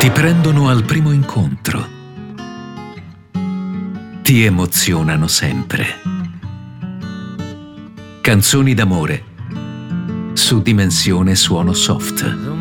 Ti prendono al primo incontro. Ti emozionano sempre. Canzoni d'amore su Dimensione Suono Soft.